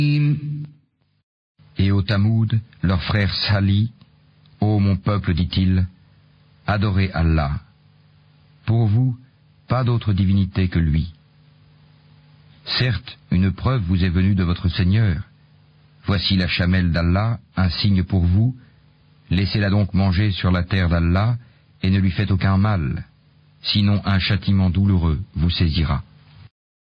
Et au Tamoud, leur frère Salih, ô mon peuple, dit-il, adorez Allah. Pour vous, pas d'autre divinité que lui. Certes, une preuve vous est venue de votre Seigneur. Voici la chamelle d'Allah, un signe pour vous. Laissez-la donc manger sur la terre d'Allah et ne lui faites aucun mal. Sinon un châtiment douloureux vous saisira.